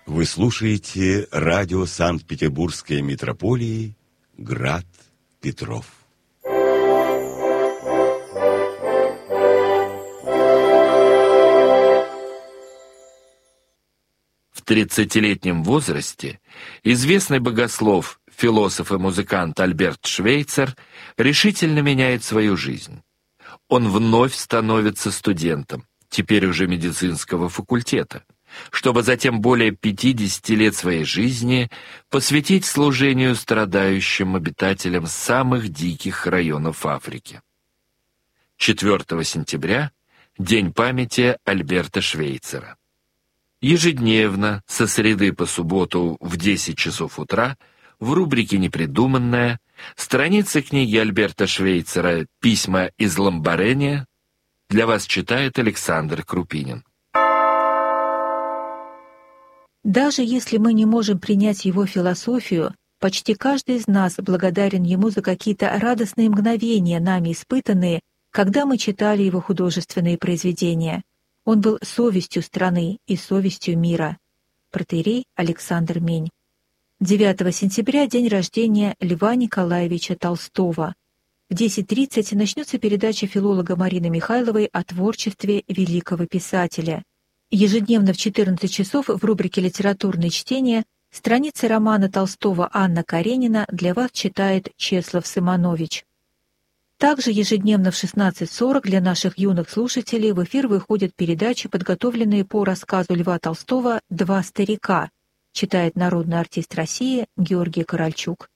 Вы слушаете радио Санкт-Петербургской митрополии «Град Петров». В 30-летнем возрасте известный богослов, философ и музыкант Альберт Швейцер решительно меняет свою жизнь. Он вновь становится студентом, теперь уже медицинского факультета, чтобы затем более 50 лет своей жизни посвятить служению страдающим обитателям самых диких районов Африки. 4 сентября – День памяти Альберта Швейцера. Ежедневно, со среды по субботу в 10 часов утра, в рубрике «Непридуманное» страница книги Альберта Швейцера «Письма из Ламбарения» для вас читает Александр Крупинин. Даже если мы не можем принять его философию, почти каждый из нас благодарен ему за какие-то радостные мгновения, нами испытанные, когда мы читали его художественные произведения. Он был совестью страны и совестью мира. Протоиерей Александр Мень. 9 сентября – день рождения Льва Николаевича Толстого. В 10:30 начнется передача филолога Марины Михайловой о творчестве великого писателя. Ежедневно в 14 часов в рубрике «Литературные чтения» страницы романа Толстого «Анна Каренина» для вас читает Чеслав Сыманович. Также ежедневно в 16:40 для наших юных слушателей в эфир выходят передачи, подготовленные по рассказу Льва Толстого «Два старика», читает народный артист России Георгий Корольчук.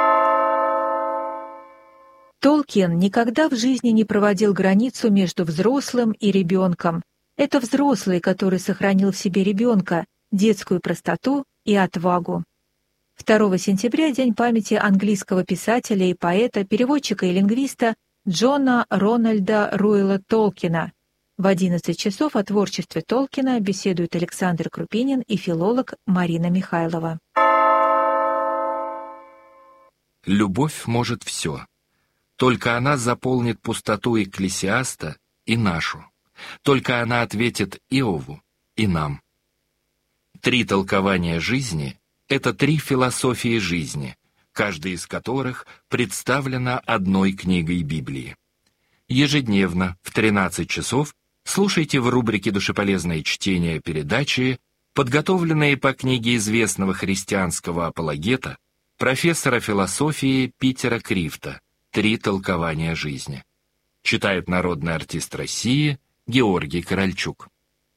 Толкин никогда в жизни не проводил границу между взрослым и ребенком. Это взрослый, который сохранил в себе ребенка, детскую простоту и отвагу. 2 сентября – День памяти английского писателя и поэта, переводчика и лингвиста Джона Рональда Руэлла Толкина. В 11 часов о творчестве Толкина беседуют Александр Крупинин и филолог Марина Михайлова. Любовь может все. Только она заполнит пустоту Экклесиаста и нашу. Только она ответит Иову и нам. 3 толкования жизни — это 3 философии жизни, каждая из которых представлена одной книгой Библии. Ежедневно в 13 часов слушайте в рубрике «Душеполезное чтение» передачи, подготовленные по книге известного христианского апологета, профессора философии Питера Крифта «3 толкования жизни». Читает народный артист России Георгий Корольчук.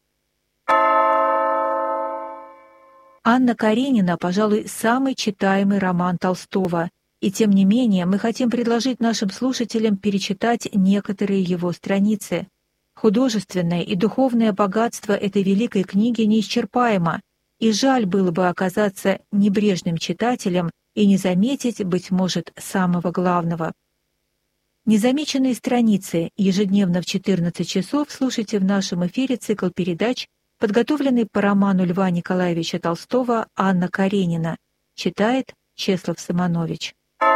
«Анна Каренина», пожалуй, самый читаемый роман Толстого, и тем не менее мы хотим предложить нашим слушателям перечитать некоторые его страницы. Художественное и духовное богатство этой великой книги неисчерпаемо, и жаль было бы оказаться небрежным читателем и не заметить, быть может, самого главного. Незамеченные страницы ежедневно в 14 часов слушайте в нашем эфире цикл передач, подготовленный по роману Льва Николаевича Толстого «Анна Каренина», читает Чеслав Сыманович.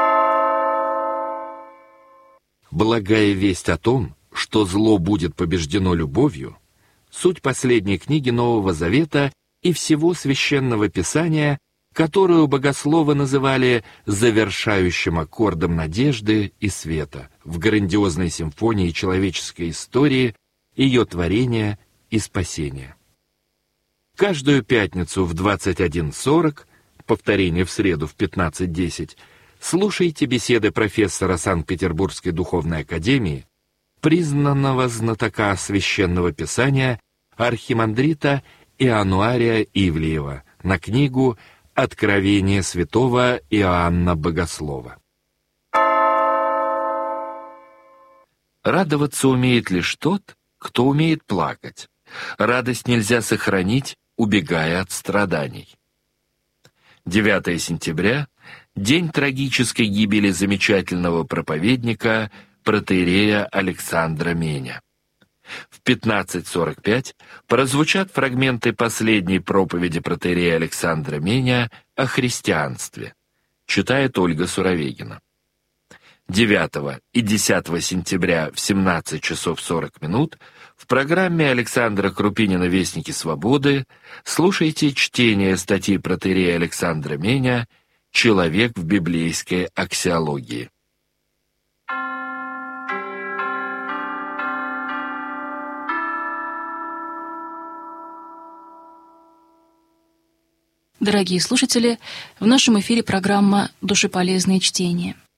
Благая весть о том, что зло будет побеждено любовью, суть последней книги Нового Завета и всего Священного Писания, которую богословы называли завершающим аккордом надежды и света в грандиозной симфонии человеческой истории, ее творения и спасения. Каждую пятницу в 21:40, повторение в среду в 15:10, слушайте беседы профессора Санкт-Петербургской духовной академии, признанного знатока Священного Писания архимандрита Иоаннуария Ивлеева на книгу «Откровение святого Иоанна Богослова». Радоваться умеет лишь тот, кто умеет плакать. Радость нельзя сохранить, убегая от страданий. 9 сентября – день трагической гибели замечательного проповедника протоиерея Александра Меня. В 15:45 прозвучат фрагменты последней проповеди протоиерея Александра Меня о христианстве. Читает Ольга Суровегина. 9 и 10 сентября в 17 часов 40 минут В программе Александра Крупинина «Вестники свободы» слушайте чтение статьи протоиерея Александра Меня «Человек в библейской аксиологии». Дорогие слушатели, в нашем эфире программа «Душеполезное чтение».